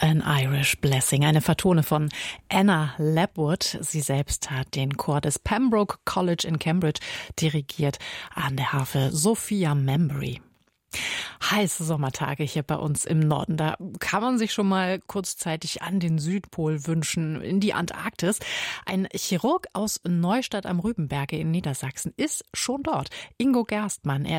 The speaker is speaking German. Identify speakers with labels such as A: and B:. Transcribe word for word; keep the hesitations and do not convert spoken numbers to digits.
A: An Irish Blessing, eine Vertone von Anna Lapwood. Sie selbst hat den Chor des Pembroke College in Cambridge dirigiert, an der Harfe Sophia Membry. Heiße Sommertage hier bei uns im Norden. Da kann man sich schon mal kurzzeitig an den Südpol wünschen, in die Antarktis. Ein Chirurg aus Neustadt am Rübenberge in Niedersachsen ist schon dort. Ingo Gerstmann, er